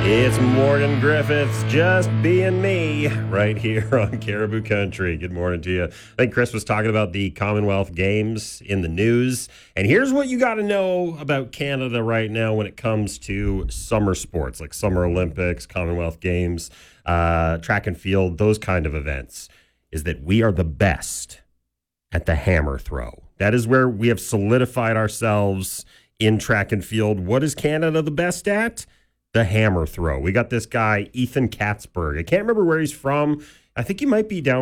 It's Morgan Griffiths, just being me, right here on Caribou Country. Good morning to you. I think Chris was talking about the Commonwealth Games in the news. And here's what you got to know about Canada right now when it comes to summer sports, like Summer Olympics, Commonwealth Games, track and field, those kind of events, is that we are the best at the hammer throw. That is where we have solidified ourselves in track and field. What is Canada the best at? The hammer throw. We got this guy, Ethan Katzberg. I can't remember where he's from. I think he's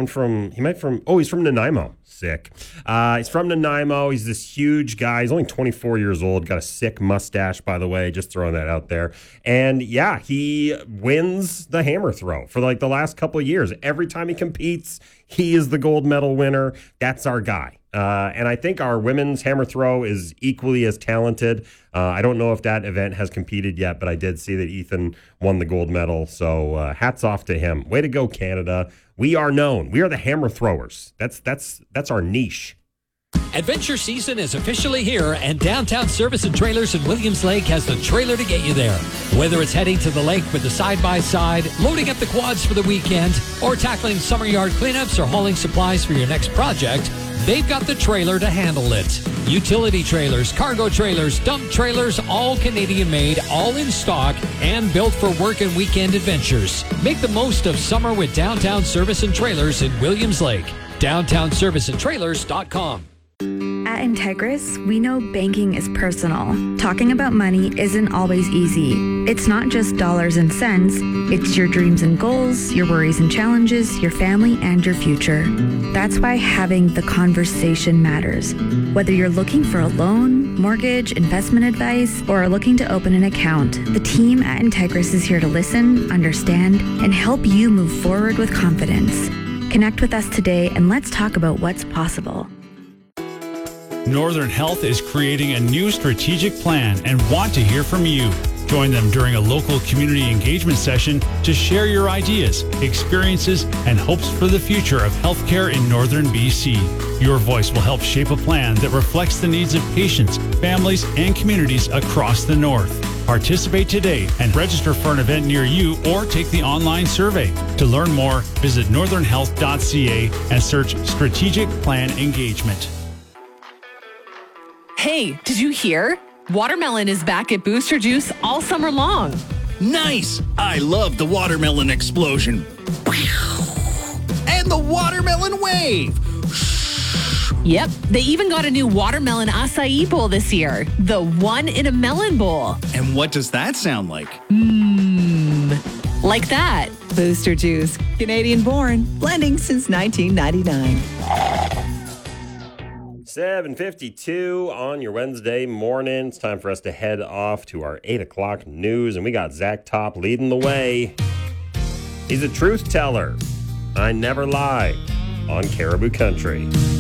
from Nanaimo. Sick. He's from Nanaimo. He's this huge guy. He's only 24 years old. Got a sick mustache, by the way. Just throwing that out there. And yeah, he wins the hammer throw for like the last couple of years. Every time he competes, he is the gold medal winner. That's our guy. And I think our women's hammer throw is equally as talented. I don't know if that event has competed yet, but I did see that Ethan won the gold medal. So hats off to him. Way to go, Canada. We are known. We are the hammer throwers. That's our niche. Adventure season is officially here, and Downtown Service and Trailers in Williams Lake has the trailer to get you there. Whether it's heading to the lake with the side-by-side, loading up the quads for the weekend, or tackling summer yard cleanups or hauling supplies for your next project, they've got the trailer to handle it. Utility trailers, cargo trailers, dump trailers, all Canadian made, all in stock, and built for work and weekend adventures. Make the most of summer with Downtown Service and Trailers in Williams Lake. DowntownServiceandTrailers.com. At Integris, we know banking is personal. Talking about money isn't always easy. It's not just dollars and cents. It's your dreams and goals, your worries and challenges, your family, and your future. That's why having the conversation matters. Whether you're looking for a loan, mortgage, investment advice, or are looking to open an account, the team at Integris is here to listen, understand, and help you move forward with confidence. Connect with us today and let's talk about what's possible. Northern Health is creating a new strategic plan and want to hear from you. Join them during a local community engagement session to share your ideas, experiences, and hopes for the future of healthcare in Northern BC. Your voice will help shape a plan that reflects the needs of patients, families, and communities across the North. Participate today and register for an event near you or take the online survey. To learn more, visit northernhealth.ca and search Strategic Plan Engagement. Hey, did you hear? Watermelon is back at Booster Juice all summer long. Nice! I love the watermelon explosion. And the watermelon wave. Yep, they even got a new watermelon acai bowl this year. The one in a melon bowl. And what does that sound like? Like that. Booster Juice, Canadian born, blending since 1999. 7:52 on your Wednesday morning. It's time for us to head off to our 8 o'clock news, and we got Zach Top leading the way. He's a truth teller. I never lie on Caribou Country.